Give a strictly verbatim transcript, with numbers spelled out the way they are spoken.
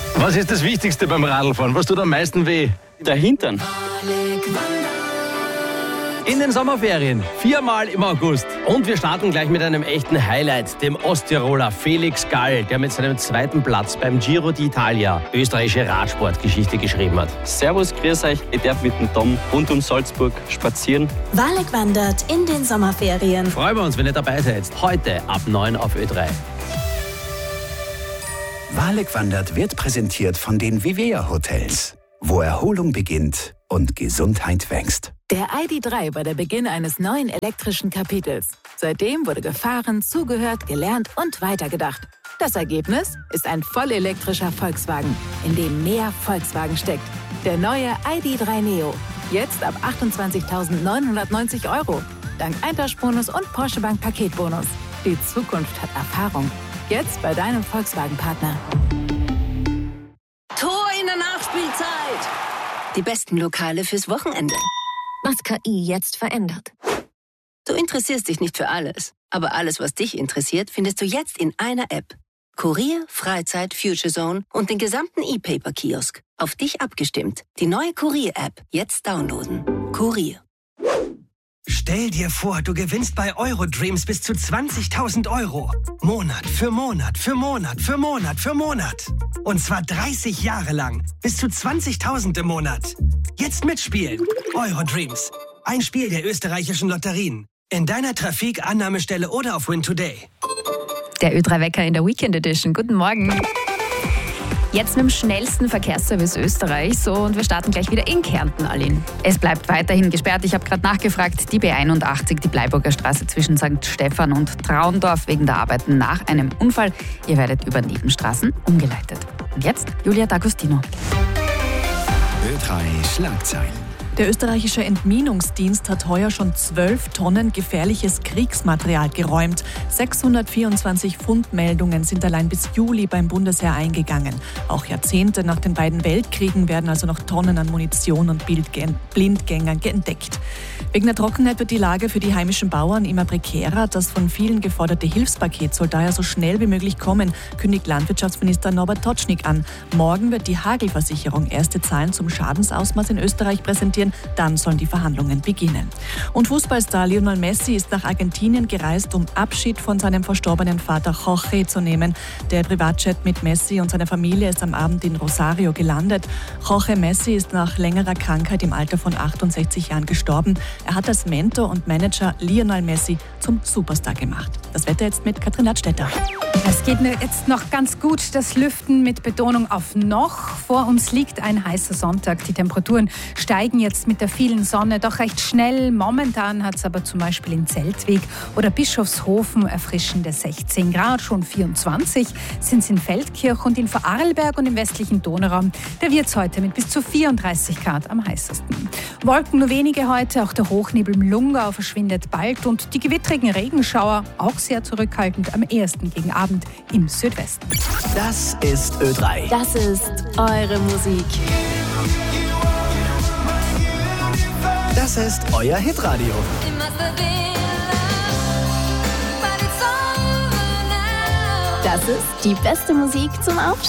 Was ist das Wichtigste beim Radlfahren? Was tut am meisten weh? Der Hintern. In den Sommerferien, viermal im August. Und wir starten gleich mit einem echten Highlight, dem Osttiroler Felix Gall, der mit seinem zweiten Platz beim Giro d'Italia österreichische Radsportgeschichte geschrieben hat. Servus, grüß euch. Ich darf mit dem Tom rund um Salzburg spazieren. Waleg wandert in den Sommerferien. Freuen wir uns, wenn ihr dabei seid. Heute ab neun auf Ö drei. Waleg wandert wird präsentiert von den Vivea Hotels, wo Erholung beginnt und Gesundheit wächst. Der I D drei war der Beginn eines neuen elektrischen Kapitels. Seitdem wurde gefahren, zugehört, gelernt und weitergedacht. Das Ergebnis ist ein vollelektrischer Volkswagen, in dem mehr Volkswagen steckt. Der neue I D drei Neo. Jetzt ab achtundzwanzigtausendneunhundertneunzig Euro. Dank Eintauschbonus und Porsche Bank Paketbonus. Die Zukunft hat Erfahrung. Jetzt bei deinem Volkswagen-Partner. Tor in der Nachspielzeit. Die besten Lokale fürs Wochenende. Was K I jetzt verändert. Du interessierst dich nicht für alles, aber alles, was dich interessiert, findest du jetzt in einer App. Kurier, Freizeit, Future Zone und den gesamten E-Paper-Kiosk. Auf dich abgestimmt. Die neue Kurier-App. Jetzt downloaden. Kurier. Stell dir vor, du gewinnst bei Eurodreams bis zu zwanzigtausend Euro. Monat für Monat für Monat für Monat für Monat. Und zwar dreißig Jahre lang. Bis zu zwanzigtausend im Monat. Jetzt mitspielen. Eurodreams. Ein Spiel der österreichischen Lotterien. In deiner Trafik, Annahmestelle oder auf Win Today. Der Ö drei Wecker in der Weekend Edition. Guten Morgen. Jetzt mit dem schnellsten Verkehrsservice Österreichs und wir starten gleich wieder in Kärnten, Aline. Es bleibt weiterhin gesperrt. Ich habe gerade nachgefragt, die B einundachtzig, die Bleiburger Straße zwischen Sankt Stephan und Traundorf wegen der Arbeiten nach einem Unfall. Ihr werdet über Nebenstraßen umgeleitet. Und jetzt Julia D'Agostino. Ö drei Schlagzeilen. Der österreichische Entminungsdienst hat heuer schon zwölf Tonnen gefährliches Kriegsmaterial geräumt. sechshundertvierundzwanzig Fundmeldungen sind allein bis Juli beim Bundesheer eingegangen. Auch Jahrzehnte nach den beiden Weltkriegen werden also noch Tonnen an Munition und Blindgängern entdeckt. Wegen der Trockenheit wird die Lage für die heimischen Bauern immer prekärer. Das von vielen geforderte Hilfspaket soll daher so schnell wie möglich kommen, kündigt Landwirtschaftsminister Norbert Totschnig an. Morgen wird die Hagelversicherung erste Zahlen zum Schadensausmaß in Österreich präsentieren. Dann sollen die Verhandlungen beginnen. Und Fußballstar Lionel Messi ist nach Argentinien gereist, um Abschied von seinem verstorbenen Vater Jorge zu nehmen. Der Privatjet mit Messi und seiner Familie ist am Abend in Rosario gelandet. Jorge Messi ist nach längerer Krankheit im Alter von achtundsechzig Jahren gestorben. Er hat als Mentor und Manager Lionel Messi zum Superstar gemacht. Das Wetter jetzt mit Katrin Ladstätter. Es geht jetzt noch ganz gut, das Lüften mit Betonung auf noch. Vor uns liegt ein heißer Sonntag. Die Temperaturen steigen jetzt mit der vielen Sonne doch recht schnell. Momentan hat es aber zum Beispiel in Zeltweg oder Bischofshofen erfrischende sechzehn Grad. Schon vierundzwanzig sind es in Feldkirch und in Vorarlberg und im westlichen Donauraum. Da wird es heute mit bis zu vierunddreißig Grad am heißesten. Wolken nur wenige heute, auch der Hochnebel im Lungau verschwindet bald und die gewittrigen Regenschauer auch sehr zurückhaltend, am ehesten gegen Abend im Südwesten. Das ist Ö drei. Das ist eure Musik. Das ist euer Hitradio. Das ist die beste Musik zum Aufstehen.